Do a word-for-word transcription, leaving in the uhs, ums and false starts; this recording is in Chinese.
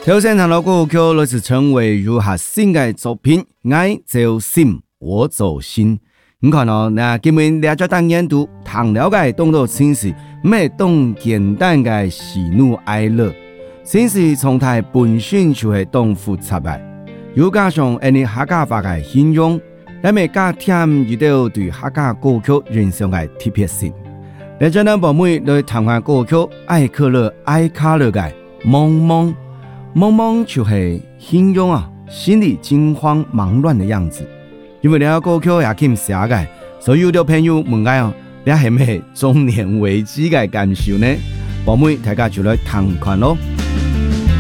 首先唱到歌曲来自陈伟如下新的作品《爱走心我走心》。你看哦，那今日了解当研读，谈了解动作情绪，咩懂简单的喜怒哀乐，情绪状态本身就是动复杂的，又加上按你客家话的形容，咱咪加添遇到对客家歌曲人生的特别性。来这咱宝妹来谈看歌曲《爱可乐爱卡乐》的懵懵。懵懵就是形容啊，心里惊慌忙乱的样子。因为了歌曲也欠写嘅，所以有的朋友问我哦，你係咩中年危機嘅感受呢？寶妹大家就來談看咯。